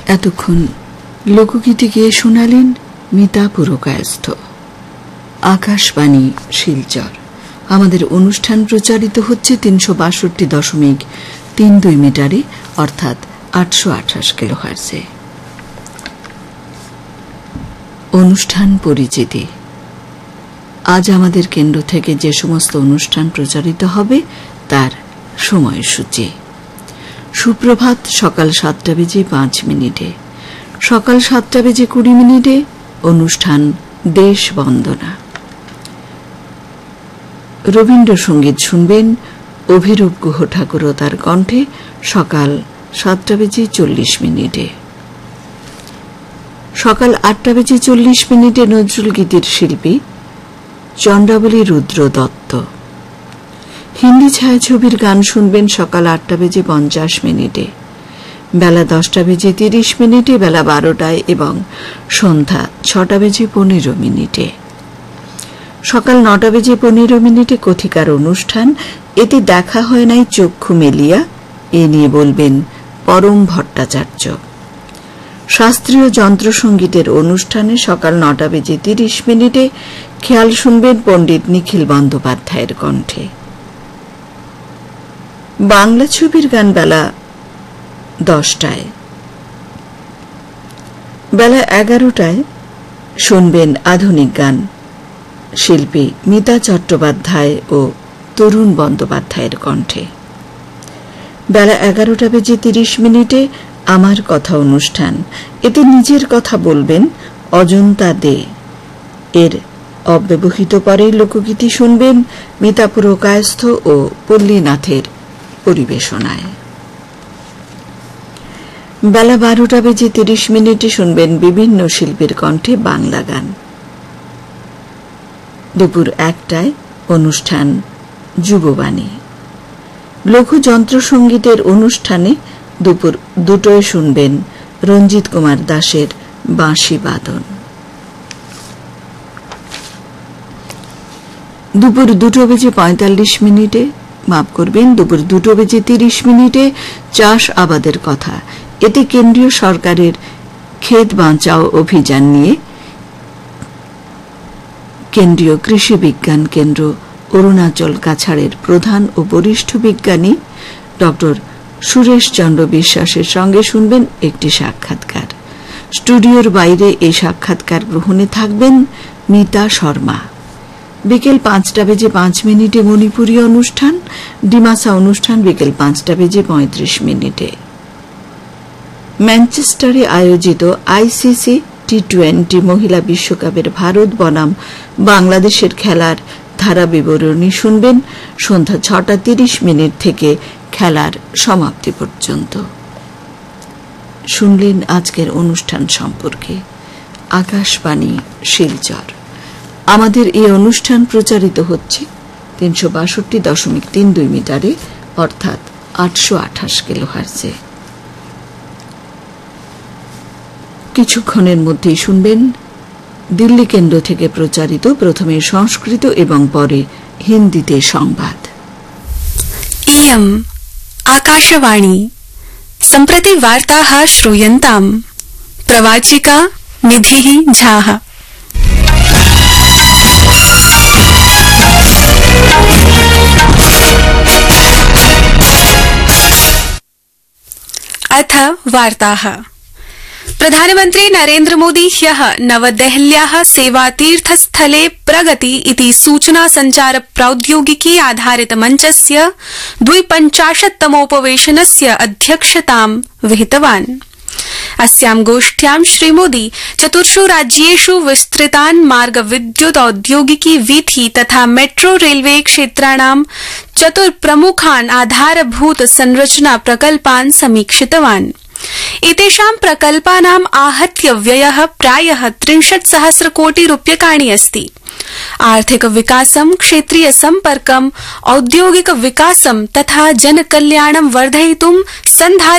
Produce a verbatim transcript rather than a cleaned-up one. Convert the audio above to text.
এতক্ষণ লোকগীতি গেয়ে শোনালেন মিতা পুরকায়স্থ। আকাশবাণী শিলচর। আমাদের অনুষ্ঠান প্রচারিত হচ্ছে তিনশো বাষট্টি দশমিক তিন দুই মিটারে, অর্থাৎ আটশো আঠাশ কিলোহার্টজে। অনুষ্ঠান পরিচিতি। আজ আমাদের কেন্দ্র থেকে যে সমস্ত অনুষ্ঠান প্রচারিত হবে তার সময়সূচি। সুপ্রভাত সকাল সাতটা বেজে পাঁচ মিনিটে, সকাল সাতটা বেজে কুড়ি মিনিটে অনুষ্ঠান দেশ বন্দনা। রবীন্দ্রসঙ্গীত শুনবেন অভিরূপ গুহ ঠাকুর ও তার কণ্ঠে সকাল সাতটা বেজে চল্লিশ মিনিটে। সকাল আটটা বেজে চল্লিশ মিনিটে নজরুল গীতির শিল্পী চন্দ্রাবলী রুদ্র দত্ত। হিন্দি ছায়াছবির গান শুনবেন সকাল আটটা বেজে পঞ্চাশ মিনিটে, বেলা দশটা বেজে তিরিশ মিনিটে, বেলা বারোটায় এবং সন্ধ্যা ছটা বেজে পনেরো মিনিটে। সকাল নটা বেজে পনেরো মিনিটে কথিকার অনুষ্ঠান, এতে দেখা হয় নাই চক্ষু মেলিয়া, এ নিয়ে বলবেন পরম ভট্টাচার্য। শাস্ত্রীয় যন্ত্রসঙ্গীতের অনুষ্ঠানে সকাল নটা বেজে তিরিশ মিনিটে খেয়াল শুনবেন পণ্ডিত নিখিল বন্দ্যোপাধ্যায়ের কণ্ঠে। বাংলা ছবির গান বেলা দশটায়। বেলা এগারোটায় শুনবেন আধুনিক গান, শিল্পী মিতা চট্টোপাধ্যায় ও তরুণ বন্দ্যোপাধ্যায়ের কণ্ঠে। বেলা এগারোটা বেজে তিরিশ মিনিটে আমার কথা অনুষ্ঠান, এতে নিজের কথা বলবেন অজন্তা দে। এর অব্যবহিত পরে লোকগীতি শুনবেন মিতা পুরকায়স্থ ও পল্লীনাথের পরিবেশনায়। বেলা বারোটা বেজে তিরিশ মিনিটে শুনবেন বিভিন্ন শিল্পীর কণ্ঠে বাংলা গান। দুপুর একটায় অনুষ্ঠান যুববাণী। লঘু যন্ত্রসঙ্গীতের অনুষ্ঠানে দুপুর দুটোয় শুনবেন রঞ্জিত কুমার দাসের বাঁশি বাদন। দুপুর দুটো বেজে পঁয়তাল্লিশ মিনিটে মাপ করবেন দুপুর দুটো বেজে তিরিশ মিনিটে চাষ আবাদের কথা, এতে কেন্দ্রীয় সরকারের ক্ষেত বাঁচাও অভিযান নিয়ে কেন্দ্রীয় কৃষি বিজ্ঞান কেন্দ্র অরুণাচল কাছাড়ের প্রধান ও বরিষ্ঠ বিজ্ঞানী ডক্টর সুরেশ চন্দ্র বিশ্বাসের সঙ্গে শুনবেন একটি সাক্ষাৎকার। স্টুডিওর বাইরে এই সাক্ষাৎকার গ্রহণে থাকবেন মিতা শর্মা। বিকেল পাঁচটা বেজে পাঁচ মিনিটে মণিপুরী অনুষ্ঠান, ডিমাসা অনুষ্ঠান বিকেল পাঁচটা বেজে পঁয়ত্রিশ মিনিটে। ম্যানচেস্টারে আয়োজিত আইসিসি টি টোয়েন্টি মহিলা বিশ্বকাপের ভারত বনাম বাংলাদেশের খেলার ধারা বিবরণী শুনবেন সন্ধ্যা ছটা তিরিশ মিনিট থেকে খেলার সমাপ্তি পর্যন্ত। শুনলেন আজকের অনুষ্ঠান সম্পর্কে আকাশবাণী শিলচর। আমাদের এই অনুষ্ঠান প্রচারিত হচ্ছে তিনশো বাষট্টি দশমিক তিন দুই মিটারে, অর্থাৎ আটশো আঠাশ কিলোহার্টজে। কিছুক্ষণের মধ্যেই শুনবেন দিল্লি কেন্দ্র থেকে প্রচারিত প্রথমে সংস্কৃত এবং পরে হিন্দিতে সংবাদ। इयम् आकाशवाणी। सम्प्रति वार्ताः श्रूयन्ताम्। प्रवाचिका निधिः झाः। अथ वार्ताः। प्रधानमन्त्री नरेन्द्र मोदी ह्यः नवदेहल्याः सेवातीर्थस्थले प्रगति इति सूचना संचार प्रौद्योगिकी आधारित मञ्चस्य द्विपञ्चाशत्तमोपवेशनस्य अध्यक्षतां विहितवान्। अस्यां गोष्ठ्यां श्रीमोदी चतुर्षु राज्येषु विस्तृतान् मार्ग विद्युत औद्योगिकी वीथि तथा मेट्रो रेलवे क्षेत्राणां चतुर्प्रमुखान् आधारभूत संरचना प्रकल्पान् समीक्षितवान्। एतेषां प्रकल्पानाम् आहत्य व्ययः प्रायः त्रिंशत् सहस्र कोटि रूप्यकाणि अस्ति। आर्थिक विकासं, क्षेत्रीय सम्पर्कम्, औद्योगिक विकासं तथा जनकल्याणं वर्धयितुं सन्धारित